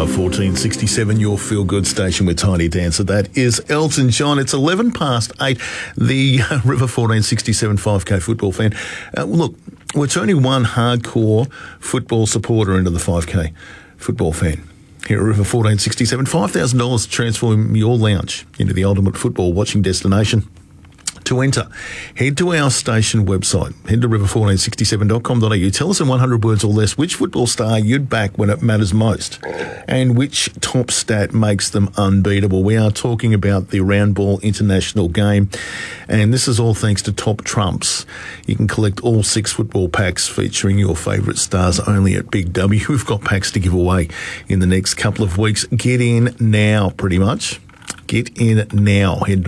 Love 1467, your feel-good station with Tiny Dancer. That is Elton John. It's 8:11. The River 1467 5K football fan. Look, we're turning one hardcore football supporter into the 5K football fan. Here at River 1467, $5,000 to transform your lounge into the ultimate football watching destination. To enter, head to our station website. Head to river1467.com.au. Tell us in 100 words or less which football star you'd back when it matters most and which top stat makes them unbeatable. We are talking about the round ball international game, and this is all thanks to Top Trumps. You can collect all 6 football packs featuring your favourite stars only at Big W. We've got packs to give away in the next couple of weeks. Get in now, pretty much. Get in now. Head to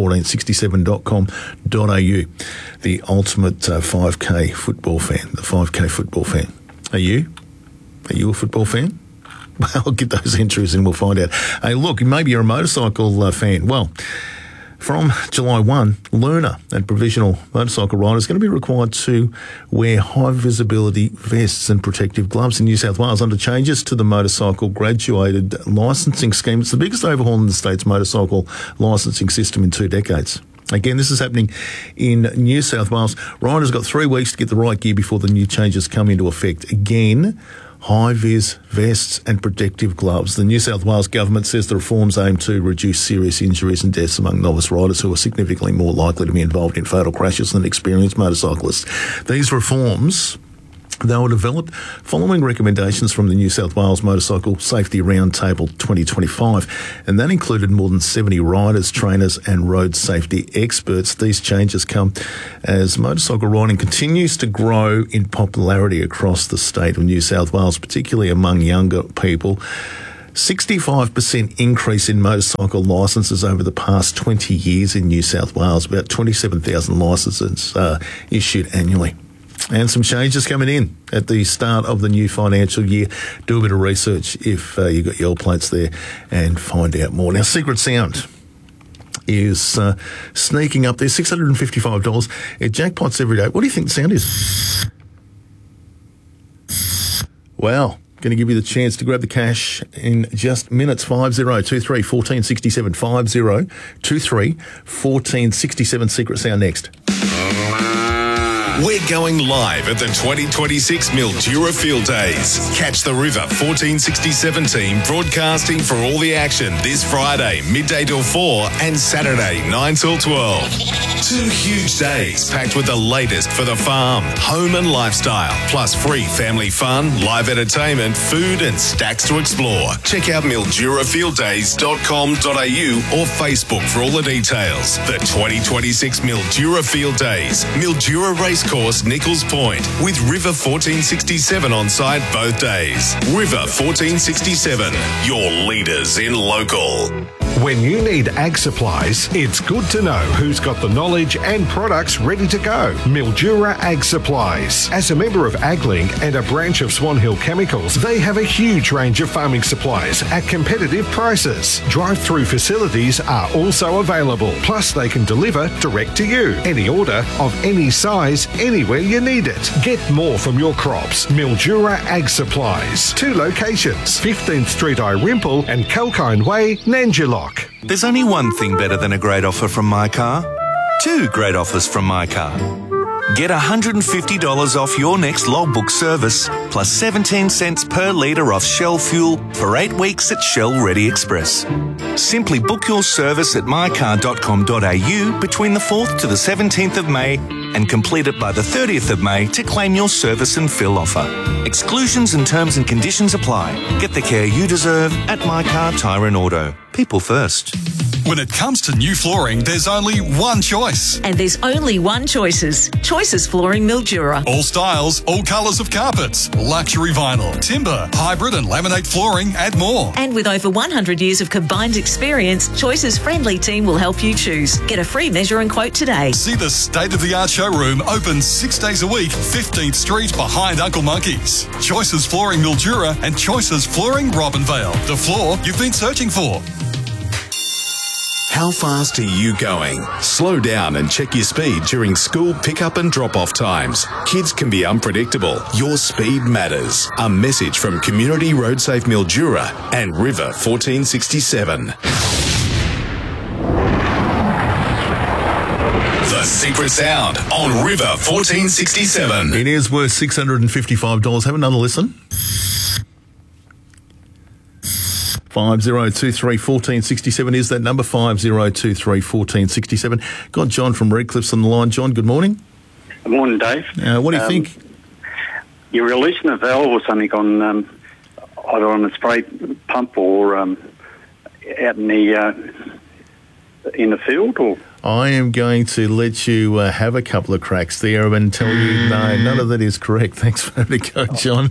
river1467.com.au. The ultimate 5K football fan. The 5K football fan. Are you? Are you a football fan? Well, get those entries and we'll find out. Hey, look, maybe you're a motorcycle fan. Well, from July 1, learner and provisional motorcycle riders are going to be required to wear high-visibility vests and protective gloves in New South Wales under changes to the motorcycle graduated licensing scheme. It's the biggest overhaul in the state's motorcycle licensing system in 2 decades. Again, this is happening in New South Wales. Riders got 3 weeks to get the right gear before the new changes come into effect. Again, high-vis vests and protective gloves. The New South Wales government says the reforms aim to reduce serious injuries and deaths among novice riders who are significantly more likely to be involved in fatal crashes than experienced motorcyclists. These reforms, they were developed following recommendations from the New South Wales Motorcycle Safety Roundtable 2025, and that included more than 70 riders, trainers and road safety experts. These changes come as motorcycle riding continues to grow in popularity across the state of New South Wales, particularly among younger people. 65% increase in motorcycle licences over the past 20 years in New South Wales, about 27,000 licences issued annually. And some changes coming in at the start of the new financial year. Do a bit of research if you've got your plates there and find out more. Now, Secret Sound is sneaking up there, $655. It jackpots every day. What do you think the sound is? Well, going to give you the chance to grab the cash in just minutes. 5023 1467 5023 1467. Secret Sound next. We're going live at the 2026 Mildura Field Days. Catch the River 1467 team broadcasting for all the action this Friday, midday till 4 and Saturday, 9 till 12. 2 huge days packed with the latest for the farm, home and lifestyle, plus free family fun, live entertainment, food and stacks to explore. Check out mildurafielddays.com.au or Facebook for all the details. The 2026 Mildura Field Days, Mildura Racecourse, Nichols Point, with River 1467 on site both days. River 1467, your leaders in local. When you need ag supplies, it's good to know who's got the knowledge and products ready to go. Mildura Ag Supplies. As a member of AgLink and a branch of Swan Hill Chemicals, they have a huge range of farming supplies at competitive prices. Drive-through facilities are also available. Plus, they can deliver direct to you. Any order of any size, anywhere you need it. Get more from your crops. Mildura Ag Supplies. 2 locations, 15th Street, Irimple and Kalkine Way, Nanjilock. There's only one thing better than a great offer from My Car. 2 great offers from My Car. Get $150 off your next logbook service, plus 17 cents per litre off Shell fuel for 8 weeks at Shell Ready Express. Simply book your service at mycar.com.au between the 4th to the 17th of May and complete it by the 30th of May to claim your service and fill offer. Exclusions and terms and conditions apply. Get the care you deserve at My Car Tyre and Auto. People first. When it comes to new flooring, there's only one choice. And there's only one Choices. Choices Flooring Mildura. All styles, all colours of carpets, luxury vinyl, timber, hybrid and laminate flooring and more. And with over 100 years of combined experience, Choices' friendly team will help you choose. Get a free measure and quote today. See the state-of-the-art showroom open 6 days a week, 15th Street behind Uncle Monkey's. Choices Flooring Mildura and Choices Flooring Robinvale. The floor you've been searching for. How fast are you going? Slow down and check your speed during school pick-up and drop-off times. Kids can be unpredictable. Your speed matters. A message from Community Road Safe Mildura and River 1467. The Secret Sound on River 1467. It is worth $655. Have another listen. 50231467 is that number, 50231467. Got John from Redcliffe's on the line. John, good morning. Good morning, Dave. What do you think? You're releasing a valve or something on either on the spray pump or out in the field, or? I am going to let you have a couple of cracks there and tell you no, none of that is correct. Thanks for having a go, John.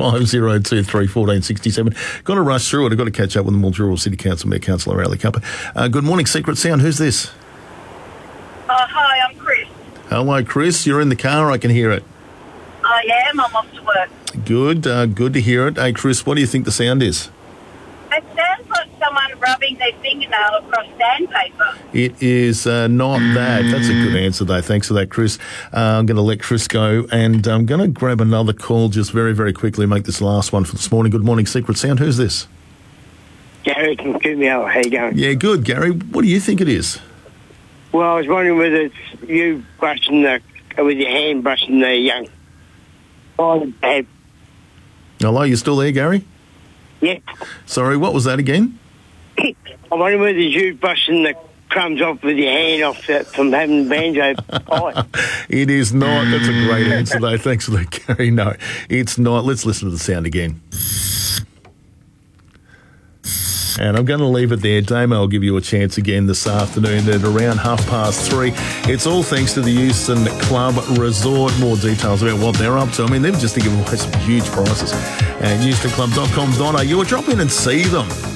50231467. Got to rush through it. I've got to catch up with the Mildura City Council Mayor Councillor Riley Cupper. Good morning, Secret Sound. Who's this? Hi, I'm Chris. Hello, Chris. You're in the car. I can hear it. I am. I'm off to work. Good. Good to hear it. Hey, Chris, what do you think the sound is? It sounds like someone rubbing their fingernail across sandpaper. It is not that. That's a good answer, though. Thanks for that, Chris. I'm going to let Chris go, and I'm going to grab another call just very, very quickly, make this last one for this morning. Good morning, Secret Sound. Who's this? Gary from Coomiel. How you going? Yeah, good, Gary. What do you think it is? Well, I was wondering whether it's you brushing with your hand brushing the young. Head. Hello, you still there, Gary? Yeah. Sorry, what was that again? I'm wondering whether it's you brushing the crumbs off with your hand from having banjo pie. It is not. That's a great answer, though. Thanks for that, Gary. No, it's not. Let's listen to the sound again. And I'm going to leave it there. Damo will give you a chance again this afternoon at around 3:30. It's all thanks to the Euston Club Resort. More details about what they're up to. I mean, they've just given away some huge prizes at eustonclub.com.au. Drop in and see them.